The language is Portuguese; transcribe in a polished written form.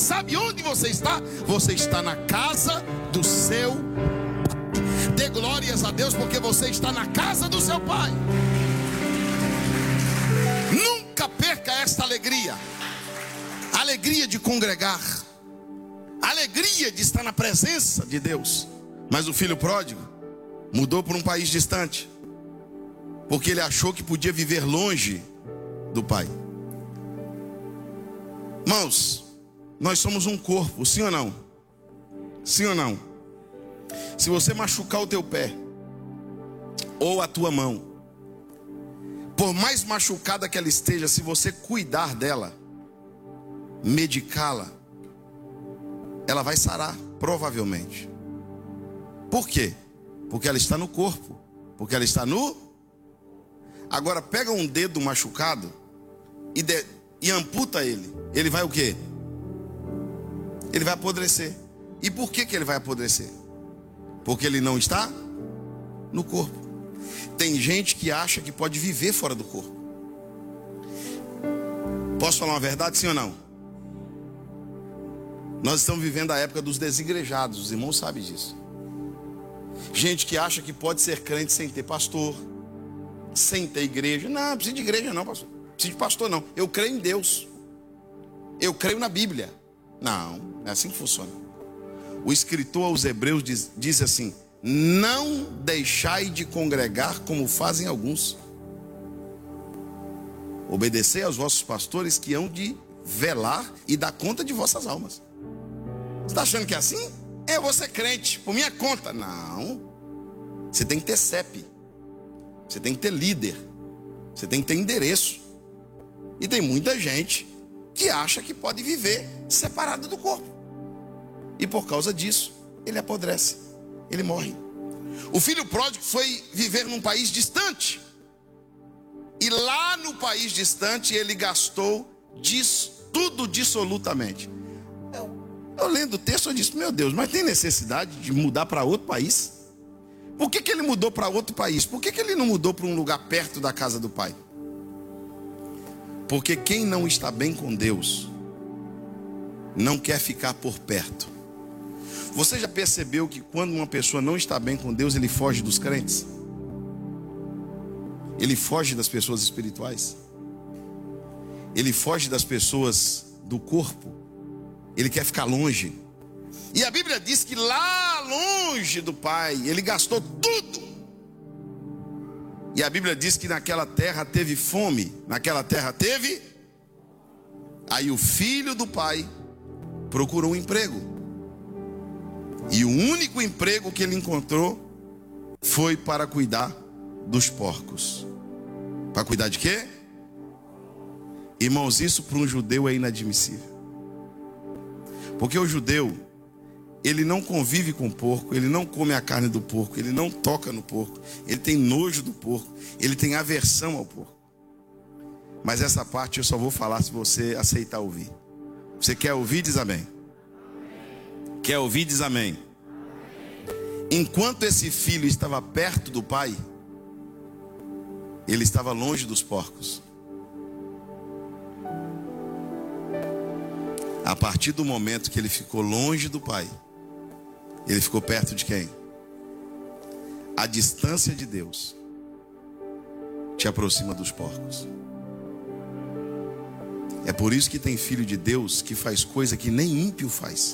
sabe onde você está? Você está na casa do seu pai. Dê glórias a Deus, porque você está na casa do seu pai. Nunca perca esta alegria. Alegria de congregar, alegria de estar na presença de Deus. Mas o filho pródigo mudou para um país distante, porque ele achou que podia viver longe do pai. Irmãos, nós somos um corpo, sim ou não? Sim ou não? Se você machucar o teu pé ou a tua mão, por mais machucada que ela esteja, se você cuidar dela, medicá-la, ela vai sarar, provavelmente. Por quê? Porque ela está no corpo, porque ela está no... Agora pega um dedo machucado e amputa ele. Ele vai o quê? Ele vai apodrecer. E por que ele vai apodrecer? Porque ele não está no corpo. Tem gente que acha que pode viver fora do corpo. Posso falar uma verdade, sim ou não? Nós estamos vivendo a época dos desigrejados, os irmãos sabem disso. Gente que acha que pode ser crente sem ter pastor, sem ter igreja. Não precisa de igreja não, pastor. Não precisa de pastor não. Eu creio em Deus. Eu creio na Bíblia. Não é assim que funciona. O escritor aos Hebreus diz assim: não deixai de congregar como fazem alguns. Obedecei aos vossos pastores, que hão de velar e dar conta de vossas almas. Você está achando que é assim? Eu vou ser crente por minha conta. Não. Você tem que ter CEP. Você tem que ter líder. Você tem que ter endereço. E tem muita gente que acha que pode viver separado do corpo. E por causa disso, ele apodrece. Ele morre. O filho pródigo foi viver num país distante. E lá no país distante ele gastou tudo dissolutamente. Eu lendo o texto eu disse: meu Deus, mas tem necessidade de mudar para outro país? Por que ele mudou para outro país? Por que ele não mudou para um lugar perto da casa do pai? Porque quem não está bem com Deus não quer ficar por perto. Você já percebeu que quando uma pessoa não está bem com Deus, ele foge dos crentes? Ele foge das pessoas espirituais? Ele foge das pessoas do corpo? Ele quer ficar longe. E a Bíblia diz que lá longe do pai, ele gastou tudo. E a Bíblia diz que naquela terra teve fome. Naquela terra teve. Aí o filho do pai procurou um emprego. E o único emprego que ele encontrou foi para cuidar dos porcos. Para cuidar de quê? Irmãos, isso para um judeu é inadmissível. Porque o judeu, ele não convive com o porco, ele não come a carne do porco, ele não toca no porco, ele tem nojo do porco, ele tem aversão ao porco. Mas essa parte eu só vou falar se você aceitar ouvir. Você quer ouvir, diz amém. Quer ouvir, diz amém. Enquanto esse filho estava perto do pai, ele estava longe dos porcos. A partir do momento que ele ficou longe do pai, ele ficou perto de quem? A distância de Deus te aproxima dos porcos. É por isso que tem filho de Deus que faz coisa que nem ímpio faz.